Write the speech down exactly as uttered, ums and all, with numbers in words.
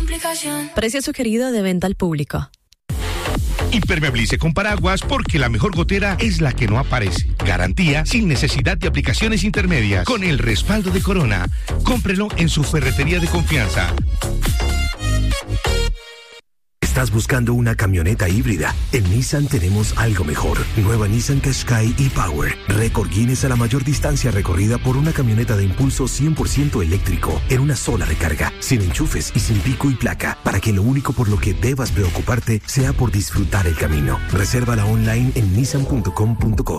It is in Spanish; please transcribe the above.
complicación. Precio sugerido de venta al público. Impermeabilice con paraguas porque la mejor gotera es la que no aparece. Garantía sin necesidad de aplicaciones intermedias. Con el respaldo de Corona. Cómprelo en su ferretería de confianza. ¿Estás buscando una camioneta híbrida? En Nissan tenemos algo mejor. Nueva Nissan Qashqai e-Power. Récord Guinness a la mayor distancia recorrida por una camioneta de impulso cien por ciento eléctrico en una sola recarga, sin enchufes y sin pico y placa, para que lo único por lo que debas preocuparte sea por disfrutar el camino. Resérvala online en nissan punto com punto co.